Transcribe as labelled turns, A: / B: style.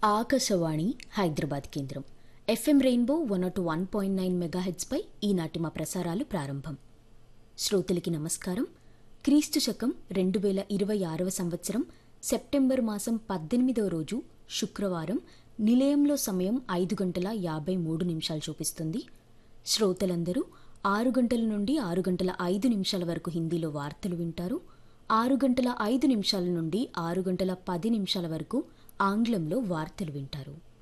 A: ఆకాశవాణి హైదరాబాద్ కేంద్రం FM rainbow 101.9 మెగాహెట్స్పై ఈనాటి మా ప్రసారాలు ప్రారంభం. శ్రోతలకి నమస్కారం. క్రీస్తు శకం 2026వ సంవత్సరం సెప్టెంబర్ మాసం 18వ రోజు శుక్రవారం. నిలయంలో సమయం 5:53 చూపిస్తుంది. శ్రోతలందరూ 6 గంటల నుండి 6:05 వరకు హిందీలో వార్తలు వింటారు. 6:05 నుండి 6:10 వరకు ఆంగ్లంలో వార్తలు వింటారు.